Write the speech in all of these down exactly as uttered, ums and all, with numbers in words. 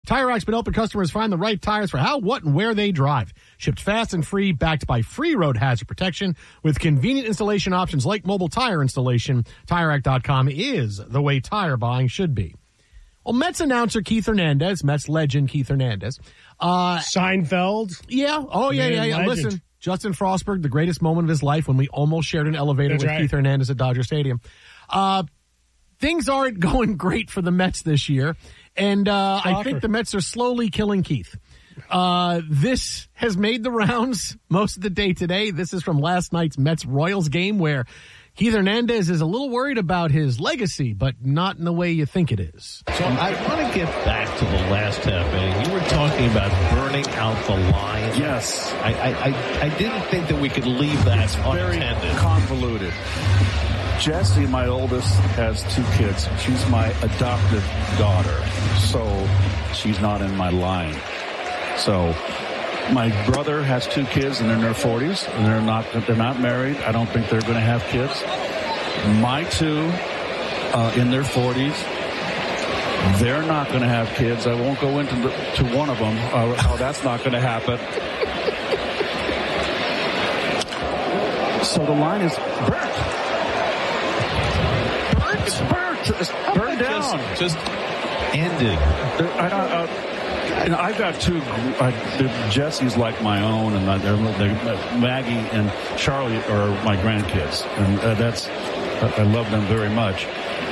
Tire Rack's been helping customers find the right tires for how, what, and where they drive. Shipped fast and free, backed by free road hazard protection with convenient installation options like mobile tire installation. Tire Rack dot com is the way tire buying should be. Well, Mets announcer Keith Hernandez, Mets legend Keith Hernandez. Uh, Seinfeld? Yeah. Oh, yeah, yeah, yeah. Legend. Listen, Justin Frostberg, the greatest moment of his life when we almost shared an elevator That's with right. Keith Hernandez at Dodger Stadium. Uh, things aren't going great for the Mets this year. And uh, I think the Mets are slowly killing Keith. Uh, this has made the rounds most of the day today. This is from last night's Mets-Royals game where Keith Hernandez is a little worried about his legacy, but not in the way you think it is. So I want to get back to the last half inning. You were talking about burning out the line. Yes. I I, I, I didn't think that we could leave that unattended. Very convoluted. Jessie, my oldest, has two kids. She's my adopted daughter, so she's not in my line. So my brother has two kids, and they're in their forties, and they're not they're not married. I don't think they're going to have kids. My two, uh, in their forties, they're not going to have kids. I won't go into the, to one of them. Uh, how that's not going to happen. So the line is burnt. Burnt. It's burnt. It's burned down. Just, just ended. I don't. Uh, And I've got two. Uh, Jesse's like my own, and they're, they're, Maggie and Charlie are my grandkids, and uh, that's I love them very much.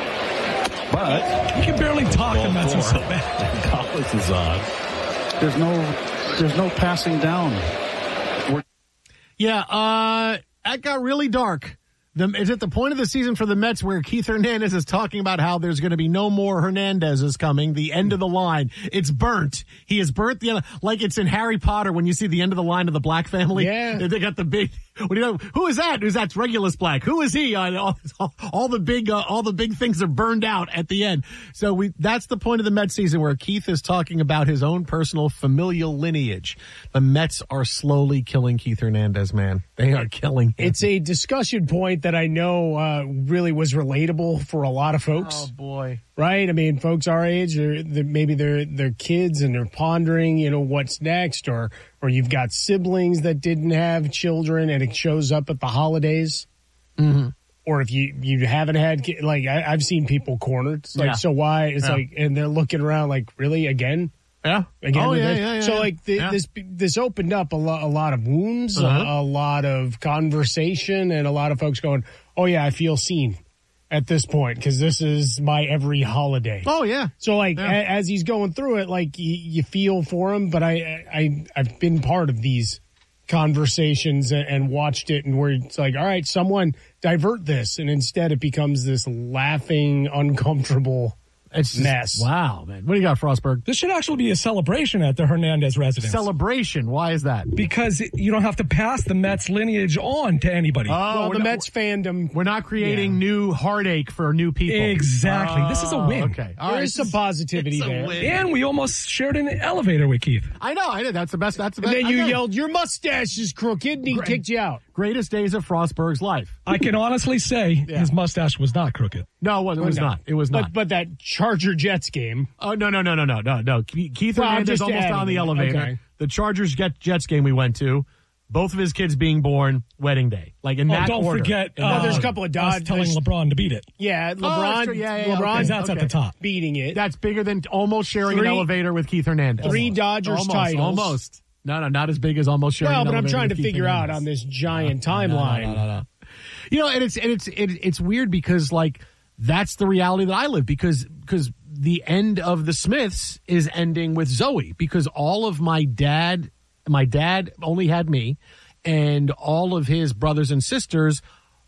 But you can barely talk, and that's what's so bad. Collins is on. There's no, there's no passing down. We're- yeah, uh, that got really dark. The, it's at the point of the season for the Mets where Keith Hernandez is talking about how there's going to be no more Hernandezes coming, the end of the line. It's burnt. He has burnt the end, like it's in Harry Potter when you see the end of the line of the Black family. Yeah. They got the big, what do you know, who is that? Who's that's Regulus Black? Who is he? Uh, all, all, all the big, uh, all the big things are burned out at the end. So we, that's the point of the Mets season where Keith is talking about his own personal familial lineage. The Mets are slowly killing Keith Hernandez, man. They are killing him. It's a discussion point that I know uh, really was relatable for a lot of folks. Oh, boy. Right? I mean, folks our age, or maybe they're, they're kids and they're pondering, you know, what's next, or or you've got siblings that didn't have children and it shows up at the holidays. Mm-hmm. Or if you, you haven't had, ki- like, I, I've seen people cornered. It's like, Yeah. so why? It's Yeah. like, and they're looking around like, really, again? Yeah. Again, oh, with yeah, this? yeah, yeah. So, yeah. like, the, Yeah. this this opened up a, lo- a lot of wounds, Uh-huh. a, a lot of conversation, and a lot of folks going, oh, yeah, I feel seen at this point because this is my every holiday. Oh, yeah. So, like, Yeah. a, as he's going through it, like, you, you feel for him, but I, I, I've been part of these conversations and, and watched it, and where it's like, all right, someone divert this, and instead it becomes this laughing, uncomfortable It's just, mess. Wow, man. What do you got, Frostberg? This should actually be a celebration at the Hernandez residence. Celebration. Why is that? Because you don't have to pass the Mets lineage on to anybody. Oh, Well, we're the not- Mets fandom, We're not creating Yeah. new heartache for new people. Exactly. This is a win. Oh, Okay. All there right. is some positivity It's a there. win. And we almost shared an elevator with Keith. I know. I know. That's the best. That's the And best. then I you know. yelled, your mustache is crooked, and he Great. kicked you out. Greatest days of Frostberg's life. I can honestly say his mustache was not crooked. No, it was, it was No. not. It was But not. but that Charger Jets game, Oh, no, no, no, no, no, no, no. Keith Keith Well, I'm Hernandez just almost adding on the it. elevator. Okay. The Chargers Jet, Jets game we went to, both of his kids being born, wedding day. Like in Oh, that don't order. forget. In Uh, that Well, there's a order. couple of us Dodge telling there's- LeBron to beat it. yeah, Oh, LeBron, that's true. Yeah, yeah, yeah. LeBron Okay. That's at Okay. the top. beating it. That's bigger than almost sharing Three- an elevator with Keith Hernandez. three Almost. Dodgers almost, titles. Almost. No, no, not as big as almost sharing well, an but I'm elevator trying to with Keith figure out Hernandez. on this giant No, no, timeline. No, no, no, no. You know, and it's and it's it, it's weird because like that's the reality that I live because because the end of the Smiths is ending with Zoe because all of my dad my dad only had me and all of his brothers and sisters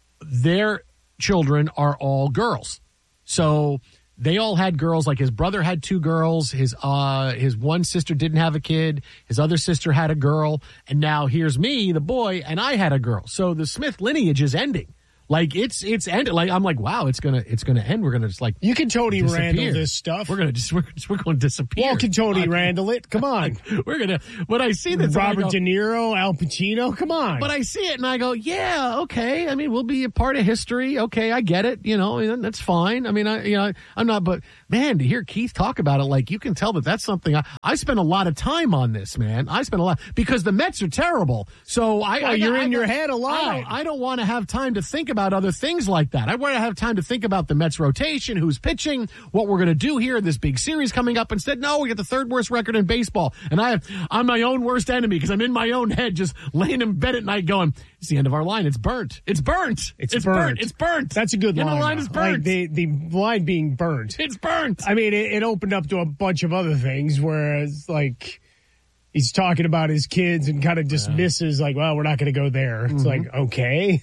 their children are all girls. So they all had girls. Like his brother had two girls. His uh his one sister didn't have a kid. His other sister had a girl. And now here's me, the boy, and I had a girl. So the Smith lineage is ending. Like it's it's ended. Like I'm like, wow, it's gonna it's gonna end. We're gonna just like You can Tony disappear. Randall this stuff. We're gonna just we're, just, we're going to disappear. Well, can Tony Randall it? Come on. We're gonna. When I see this, Robert I go, De Niro, Al Pacino. Come on. but I see it and I go, yeah, okay. I mean, we'll be a part of history. Okay, I get it. You know, that's fine. I mean, I you know, I'm not. But man, to hear Keith talk about it, like you can tell that that's something. I, I spent a lot of time on this, man. I spent a lot because the Mets are terrible. So I, Well, I you're I, in I, your head a lot. I don't, I don't want to have time to think about other things like that. I want to have time to think about the Mets rotation, who's pitching, what we're going to do here in this big series coming up. Instead, no, we got the third worst record in baseball, and I have I'm my own worst enemy because I'm in my own head, just laying in bed at night, going, "It's the end of our line. It's burnt. It's burnt. It's, it's burnt. burnt. It's burnt. That's a good You know, line. the line though. is burnt. Like the, the line being burnt. It's burnt." I mean, it, it opened up to a bunch of other things, whereas, like, he's talking about his kids and kind of dismisses, like, well, we're not going to go there. It's Mm-hmm. like, okay.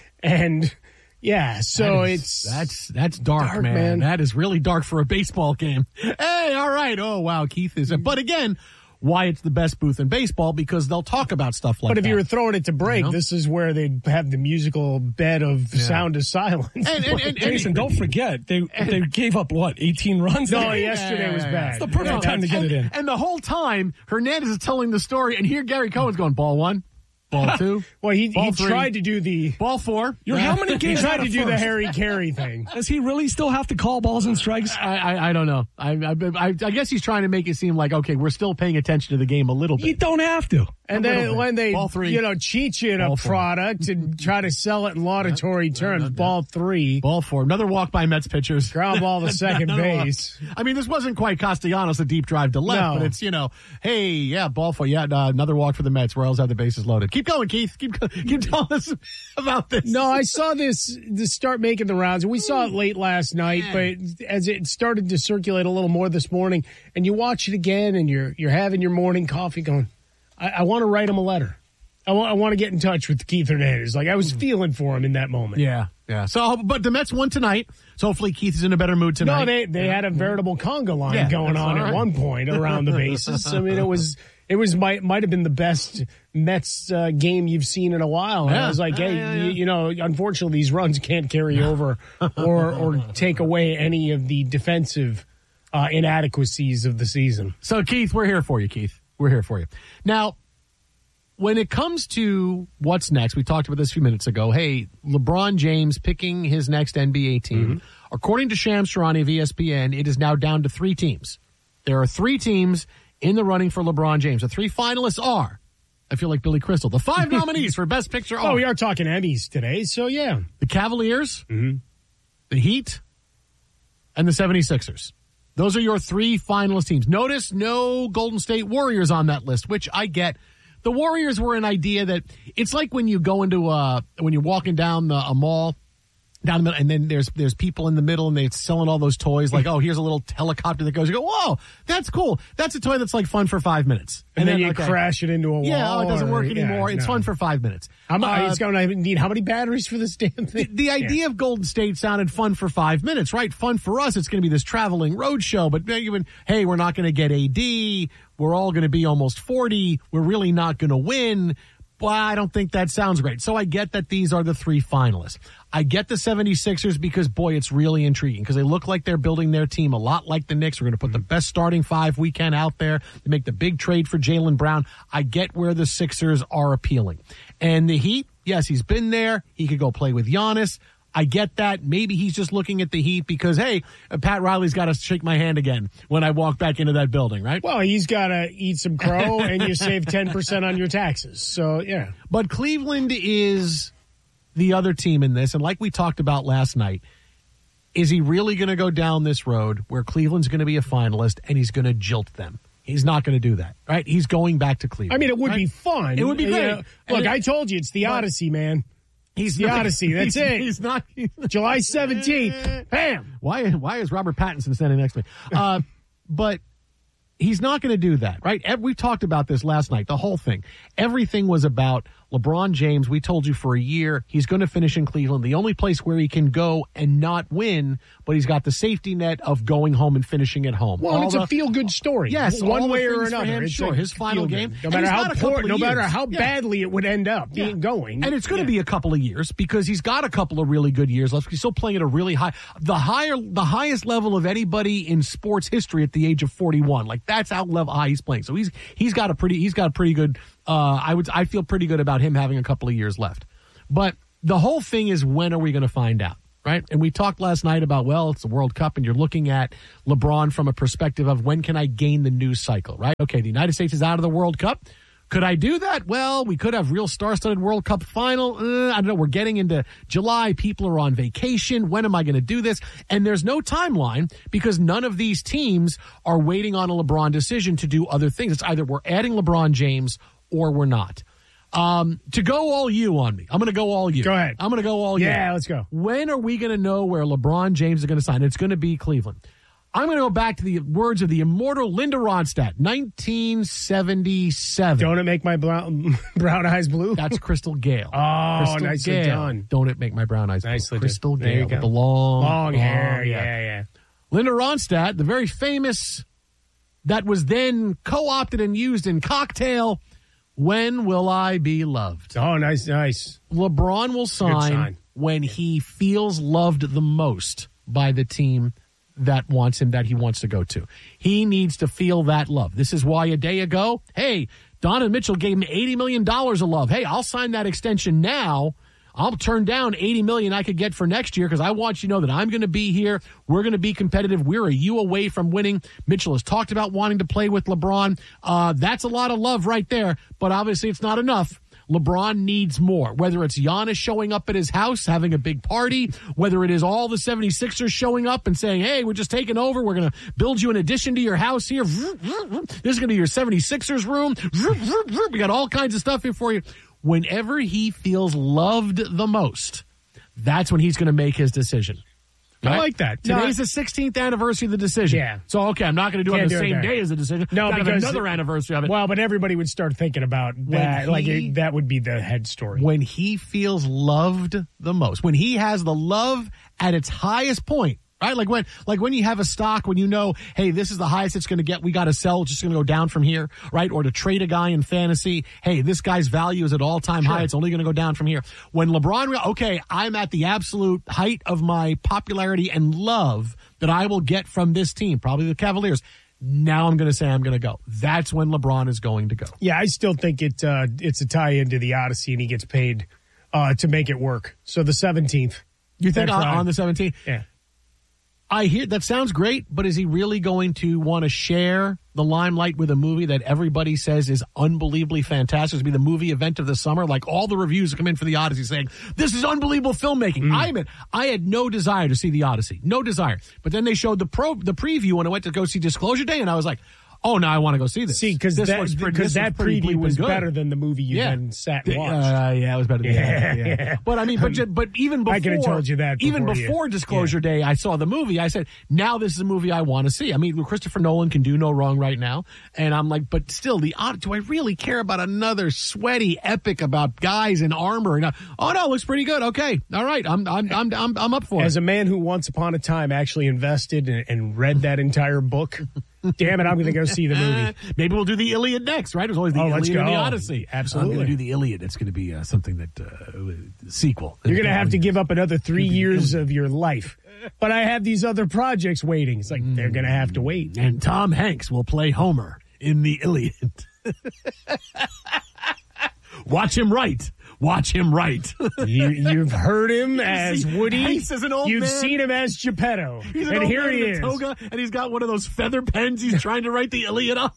And, yeah, so That is- it's... that's that's dark, dark, man. man. That is really dark for a baseball game. Hey, all right. Oh, wow, Keith is. But again, why it's the best booth in baseball, because they'll talk about stuff like But if that. you were throwing it to break, You know? this is where they'd have the musical bed of the sound of silence. And, and, and, and, Jason, don't forget, they they gave up, what, eighteen runs? No, there? yesterday was bad. It's the perfect Yeah, time to get and, it in. and the whole time, Hernandez is telling the story, and here Gary Cohen's going, ball one, ball two, Well, he, ball he three, tried to do the... ball four. You're how many He games tried out to of do the first? Harry Carey thing. Does he really still have to call balls and strikes? I, I, I don't know. I, I, I, I guess he's trying to make it seem like, okay, we're still paying attention to the game a little bit. You don't have to. And A little then bit. when they, Ball three. you know, cheat you in a Ball four. product and try to sell it in laudatory terms, ball three, Ball four. Another walk by Mets pitchers. ground ball to second Another walk. base. I mean, this wasn't quite Castellanos, a deep drive to left, No. but it's, you know, hey, yeah, ball four. Yeah, uh, another walk for the Mets. Royals have the bases loaded. Keep going, Keith. Keep keep telling us about this. No, I saw this, this start making the rounds, and we saw it late last night, but as it started to circulate a little more this morning, and you watch it again, and you're you're having your morning coffee going, I, I want to write him a letter. I want, I want to get in touch with Keith Hernandez. Like, I was feeling for him in that moment. Yeah, yeah. So, but the Mets won tonight, so hopefully Keith is in a better mood tonight. No, they they had a veritable conga line Yeah, going that's on all at right. one point around the bases. I mean, it was it was might might have been the best Mets uh, game you've seen in a while. And Yeah. I was like, Yeah, hey, yeah, yeah. You, you know, unfortunately, these runs can't carry over or or take away any of the defensive uh, inadequacies of the season. So, Keith, we're here for you, Keith. We're here for you. Now, when it comes to what's next, we talked about this a few minutes ago. Hey, LeBron James picking his next N B A team. According to Shams Charania of E S P N, it is now down to three teams. There are three teams in the running for LeBron James. The three finalists are, I feel like Billy Crystal, the five nominees for Best Picture are Oh, we are talking Emmys today, so yeah. the Cavaliers, the Heat, and the seventy-sixers. Those are your three finalist teams. Notice no Golden State Warriors on that list, which I get. The Warriors were an idea that it's like when you go into a, when you're walking down the, a mall, down the middle, and then there's there's people in the middle and they're selling all those toys. Like, oh, here's a little helicopter that goes. You go, whoa, that's cool. That's a toy that's like fun for five minutes, And, then, you okay, crash it into a wall. Yeah, oh, it doesn't or- work yeah, anymore. It's no. fun for five minutes. How much? Uh, it's going to need how many batteries for this damn thing? the idea of Golden State sounded fun for five minutes, right? Fun for us. It's going to be this traveling road show, but even, hey, we're not going to get A D. We're all going to be almost forty. We're really not going to win. Well, I don't think that sounds great. So I get that these are the three finalists. I get the seventy-sixers because, boy, it's really intriguing because they look like they're building their team a lot like the Knicks. We're going to put the best starting five we can out there to make the big trade for Jaylen Brown. I get where the Sixers are appealing. And the Heat, yes, he's been there. He could go play with Giannis. I get that. Maybe he's just looking at the Heat because, hey, Pat Riley's got to shake my hand again when I walk back into that building, right? Well, he's got to eat some crow, and you save ten percent on your taxes. So, yeah. But Cleveland is the other team in this. And like we talked about last night, is he really going to go down this road where Cleveland's going to be a finalist and he's going to jilt them? He's not going to do that, right? He's going back to Cleveland. I mean, it would right? be fun. It would be You great. know, And look, it- I told you, it's the but- Odyssey, man. He's the not- Odyssey, that's he's- it. He's not. He's not July seventeenth. Bam. Why? Why is Robert Pattinson standing next to me? Uh, but he's not going to do that, right? Ev- We talked about this last night. The whole thing, everything was about LeBron James, we told you for a year, he's going to finish in Cleveland. The only place where he can go and not win, but he's got the safety net of going home and finishing at home. Well, all it's the, a feel-good story. Yes, one way or for another. Him, it's sure, a his final feel-good. game. No matter how poor, no matter years. how yeah. badly it would end up yeah. being going. And it's going to yeah. be a couple of years because he's got a couple of really good years left. He's still playing at a really high, the higher, the highest level of anybody in sports history at the age of forty-one. Like that's how level high he's playing. So he's he's got a pretty he's got a pretty good. Uh, I would I feel pretty good about him having a couple of years left. But the whole thing is, when are we going to find out? Right? And we talked last night about, well, it's the World Cup, and you're looking at LeBron from a perspective of when can I gain the news cycle, right? Okay, the United States is out of the World Cup. Could I do that? Well, we could have real star-studded World Cup final. Uh, I don't know. We're getting into July. People are on vacation. When am I going to do this? And there's no timeline because none of these teams are waiting on a LeBron decision to do other things. It's either we're adding LeBron James or we're not. Um, to go all you on me, I'm going to go all you. Go ahead. I'm going to go all you. Yeah, let's go. When are we going to know where LeBron James is going to sign? It's going to be Cleveland. I'm going to go back to the words of the immortal Linda Ronstadt, nineteen seventy-seven. Don't it make my brown, brown eyes blue? That's Crystal Gale. Oh, Crystal nicely Gale. done. Don't it make my brown eyes blue? Nicely done. Crystal There you Gale go. with the long, Long hair. long- Yeah, yeah. Linda Ronstadt, the very famous, that was then co-opted and used in Cocktail. When will I be loved? Oh, nice, nice. LeBron will sign, sign. when he feels loved the most by the team that wants him, that he wants to go to. He needs to feel that love. This is why a day ago, hey, Donovan Mitchell gave him eighty million dollars of love. Hey, I'll sign that extension now. I'll turn down eighty million dollars I could get for next year because I want you to know that I'm going to be here. We're going to be competitive. We're a U away from winning. Mitchell has talked about wanting to play with LeBron. Uh, that's a lot of love right there, but obviously it's not enough. LeBron needs more, whether it's Giannis showing up at his house, having a big party, whether it is all the seventy-sixers showing up and saying, hey, we're just taking over. We're going to build you an addition to your house here. This is going to be your seventy-sixers room. We got all kinds of stuff here for you. Whenever he feels loved the most, that's when he's going to make his decision. I like that. Today's No, the sixteenth anniversary of the decision. Yeah. So, okay, I'm not going to do it on Can't the do it same there. day as the decision. No, Gotta have because another anniversary of it. Well, but everybody would start thinking about that. Like he- it, that would be the head story. When he feels loved the most, when he has the love at its highest point, right? Like when, like when you have a stock, when you know, hey, this is the highest it's going to get, we got to sell, it's just going to go down from here, right? Or to trade a guy in fantasy, hey, this guy's value is at all time high, it's only going to go down from here. When LeBron, okay, I'm at the absolute height of my popularity and love that I will get from this team, probably the Cavaliers. Now I'm going to say I'm going to go. That's when LeBron is going to go. Yeah, I still think it. Uh, it's a tie into the Odyssey, and he gets paid uh, to make it work. So the seventeenth. You think That's on, fine. on the seventeenth? Yeah. I hear that sounds great, but is he really going to want to share the limelight with a movie that everybody says is unbelievably fantastic? It's going to be the movie event of the summer. Like all the reviews that come in for the Odyssey saying, this is unbelievable filmmaking. Mm. I admit, I had no desire to see the Odyssey. No desire. But then they showed the pro, the preview when I went to go see Disclosure Day, and I was like, oh, now I want to go see this. See, because This that, looks pretty- because this looks that pretty bleep preview and was good. better than the movie you then sat and watched. Uh, yeah, it was better than Yeah, that. Yeah. yeah. But I mean, but ju- but even before I could have told you that even before you- before Disclosure Day, I saw the movie. I said, now this is a movie I want to see. I mean, Christopher Nolan can do no wrong right now, and I'm like, but still, the odd. Do I really care about another sweaty epic about guys in armor? And, uh, oh no, it looks pretty good. Okay, all right, I'm I'm I'm I'm, I'm up for As it. a man who once upon a time actually invested and, and read that entire book, damn it, I'm going to go see the movie. Maybe we'll do the Iliad next, right? It was always the Oh, Iliad let's and the go. Odyssey. Absolutely. I'm going to do the Iliad. It's going to be uh, something that uh, sequel. You're going to have to give up another three years of your life. But I have these other projects waiting. It's like, they're going to have to wait. And Tom Hanks will play Homer in the Iliad. Watch him write. Watch him write. You, you've heard him as see Woody. Hanks as an old You've man. seen him as Geppetto. He's an and old here man he in a is. toga, and he's got one of those feather pens he's trying to write the Iliad on.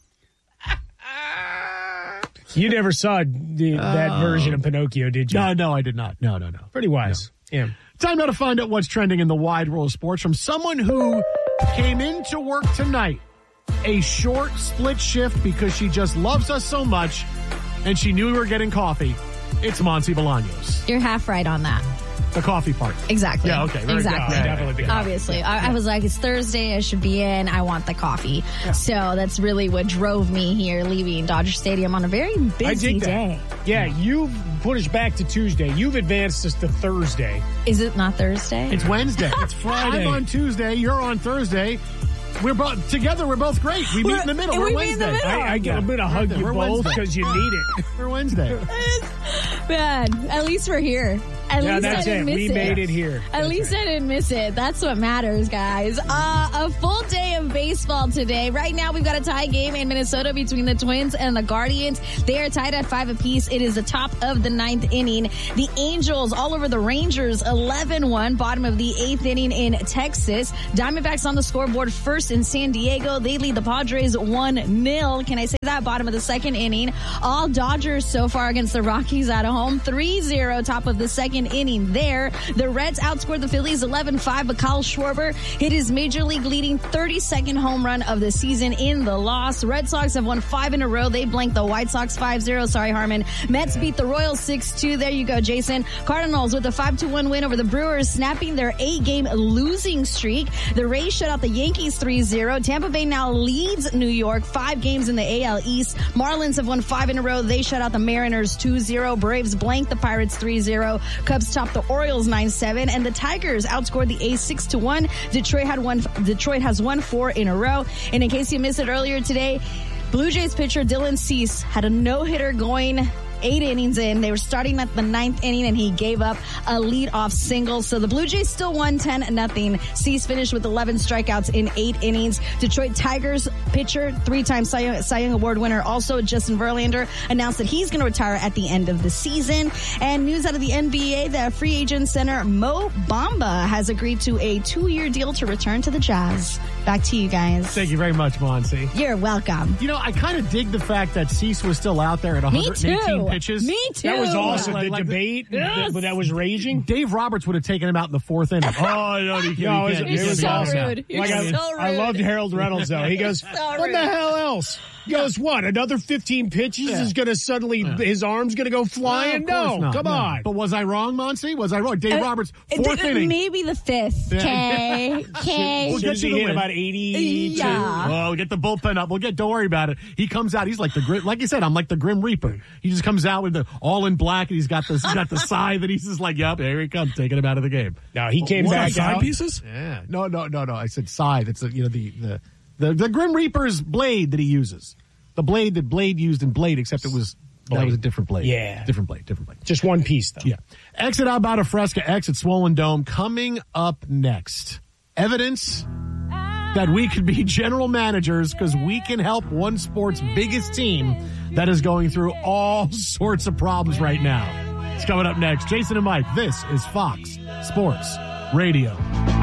You never saw the, that version of Pinocchio, did you? No, no, I did not. No, no, no. Pretty wise. Yeah. Time now to find out what's trending in the wide world of sports from someone who came into work tonight, a short split shift because she just loves us so much and she knew we were getting coffee. It's Monty Bolaños. You're half right on that. The coffee part. Exactly. Yeah, okay. Very exactly. good. Yeah, definitely the Obviously. I, I was like, it's Thursday. I should be in. I want the coffee. Yeah. So that's really what drove me here, leaving Dodger Stadium on a very busy I dig that. day. Yeah, you've pushed back to Tuesday. You've advanced us to Thursday. Is it not Thursday? It's Wednesday. It's Friday. I'm on Tuesday. You're on Thursday. We're both together. We're both great. We meet We're- in the middle. we We're meet in the Wednesday. middle. I, I get Yeah. a bit of hug you We're both Wednesday. because you need it. We're Wednesday. Man, at least we're here. At Yeah, least that's I didn't it. miss We it. made it here. At That's least right. I didn't miss it. That's what matters, guys. Uh, a full day of baseball today. Right now, we've got a tie game in Minnesota between the Twins and the Guardians. They are tied at five apiece. It is the top of the ninth inning. The Angels all over the Rangers, eleven one, bottom of the eighth inning in Texas. Diamondbacks on the scoreboard first in San Diego. They lead the Padres one nil. Can I say that? Bottom of the second inning. All Dodgers so far against the Rockies at home. three zero, top of the second inning there. The Reds outscored the Phillies eleven five, but Kyle Schwarber hit his major league leading thirty-second home run of the season in the loss. Red Sox have won five in a row. They blanked the White Sox five zero. Sorry, Harmon. Mets beat the Royals six two. There you go, Jason. Cardinals with a five to one win over the Brewers, snapping their eight-game losing streak. The Rays shut out the Yankees three zero. Tampa Bay now leads New York five games in the A L East. Marlins have won five in a row. They shut out the Mariners two zero. Braves blanked the Pirates three zero. Cubs topped the Orioles nine seven, and the Tigers outscored the A's six to one. Detroit had one. Detroit has won four in a row. And in case you missed it earlier today, Blue Jays pitcher Dylan Cease had a no-hitter going eight innings in. They were starting at the ninth inning, and he gave up a leadoff single. So the Blue Jays still won ten nothing. Cease finished with eleven strikeouts in eight innings. Detroit Tigers pitcher, three-time Cy Young, Cy Young Award winner, also Justin Verlander, announced that he's going to retire at the end of the season. And news out of the N B A, the free agent center Mo Bamba has agreed to a two-year deal to return to the Jazz. Back to you guys. Thank you very much, Monsi. You're welcome. You know, I kind of dig the fact that Cease was still out there at one Me hundred eighteen too. pitches. Me too. That was awesome. Like- the like the- debate Yes. that, that was raging. Dave Roberts would have taken him out in the fourth inning. Oh, no, you can't. No, you it can't. was, You it can't was do that awesome. now. rude. You're Like, I, so I rude. loved Harold Reynolds, though. He goes, what rude. the hell else? He goes, what, another fifteen pitches Yeah. is going to suddenly, his arm's going to go flying? No, of course No, not. come No. on. But was I wrong, Monsi? Was I wrong? Dave Uh, Roberts, it- fourth it- inning. Maybe the fifth. Yeah. Okay. Okay. We'll As get soon as you he the hit win. about eighty-two. Yeah. Oh, we'll get the bullpen up. We'll get, don't worry about it. He comes out. He's like the grim, like you said, I'm like the Grim Reaper. He just comes out with the all in black, and he's got this, he's got the scythe, and he's just like, yep, here he comes, taking him out of the game. No, he came What, back side out. pieces? Yeah. No, no, no, no. I said scythe. It's, a, you know, the, the, the, the Grim Reaper's blade that he uses. The blade that Blade used in Blade, except it was, that Blade. was a different blade. Yeah. Different blade, different blade. Just one piece, though. Yeah. Exit out about a Fresca, exit Swollen Dome. Coming up next, evidence that we could be general managers because we can help one sport's biggest team that is going through all sorts of problems right now. It's coming up next. Jason and Mike, this is Fox Sports Radio.